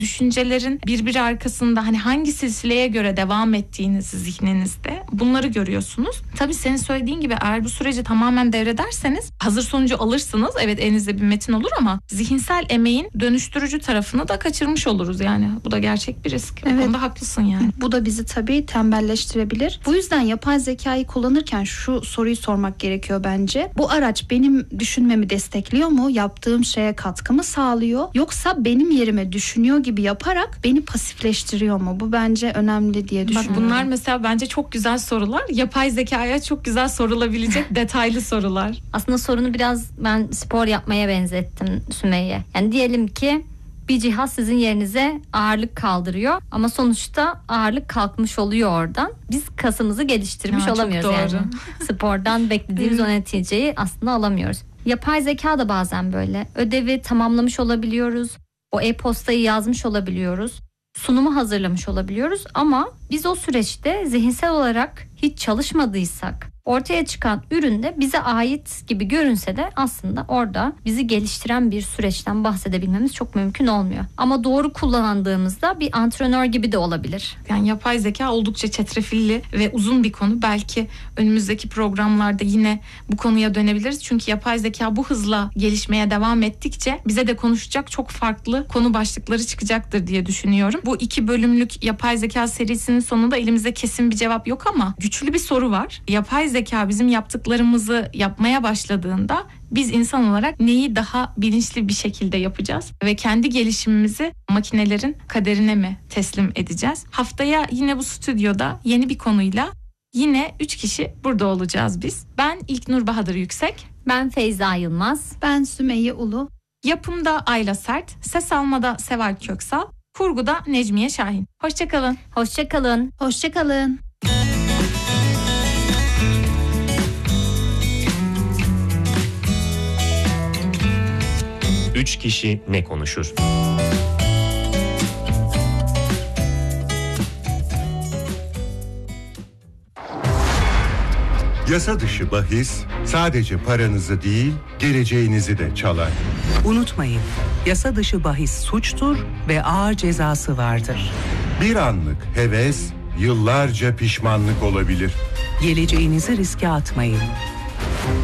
düşüncelerin birbiri arkasında hani hangi silsileye göre devam ettiğinizi zihninizde bunları görüyorsunuz. Tabii senin söylediğin gibi eğer bu süreci tamamen devrederseniz hazır sonucu alırsınız. Evet, elinizde bir metin olur ama zihinsel emeğin dönüştürücü tarafını da kaçırmış oluruz yani. Bu da gerçek bir risk. Evet. O konuda haklısın yani. Bu da bizi tabii tembelleştirebilir. Bu yüzden yapay zekayı kullanırken şu soruyu sormak gerekiyor bence. Bu araç benim düşünmemi destekliyor mu? Yaptığım şeye katkı mı sağlıyor? Yoksa benim yerime düşünüyor gibi yaparak beni pasifleştiriyor mu? Bu bence önemli diye düşünüyorum. Bak bunlar mesela bence çok güzel sorular. Yapay zekaya çok güzel sorulabilecek detaylı sorular. Aslında sorunu biraz ben spor yapmaya benzettim Sümeyye. Yani diyelim ki bir cihaz sizin yerinize ağırlık kaldırıyor ama sonuçta ağırlık kalkmış oluyor oradan. Biz kasımızı geliştirmiş olamıyoruz yani. Spordan beklediğimiz o neticeyi aslında alamıyoruz. Yapay zeka da bazen böyle. Ödevi tamamlamış olabiliyoruz. O e-postayı yazmış olabiliyoruz. Sunumu hazırlamış olabiliyoruz ama biz o süreçte zihinsel olarak hiç çalışmadıysak ortaya çıkan üründe bize ait gibi görünse de aslında orada bizi geliştiren bir süreçten bahsedebilmemiz çok mümkün olmuyor. Ama doğru kullandığımızda bir antrenör gibi de olabilir. Yani yapay zeka oldukça çetrefilli ve uzun bir konu. Belki önümüzdeki programlarda yine bu konuya dönebiliriz. Çünkü yapay zeka bu hızla gelişmeye devam ettikçe bize de konuşacak çok farklı konu başlıkları çıkacaktır diye düşünüyorum. Bu 2 bölümlük yapay zeka serisinin sonunda elimizde kesin bir cevap yok ama güçlü bir soru var. Yapay zeka bizim yaptıklarımızı yapmaya başladığında biz insan olarak neyi daha bilinçli bir şekilde yapacağız ve kendi gelişimimizi makinelerin kaderine mi teslim edeceğiz? Haftaya yine bu stüdyoda yeni bir konuyla yine 3 kişi burada olacağız biz. Ben İlknur Bahadır Yüksek. Ben Feyza Yılmaz. Ben Sümeyye Ulu. Yapımda Ayla Sert, ses almada Seval Köksal, kurguda Necmiye Şahin. Hoşçakalın. Hoşçakalın. Hoşçakalın. Üç kişi ne konuşur? Yasa dışı bahis sadece paranızı değil, geleceğinizi de çalar. Unutmayın, yasa dışı bahis suçtur ve ağır cezası vardır. Bir anlık heves, yıllarca pişmanlık olabilir. Geleceğinizi riske atmayın.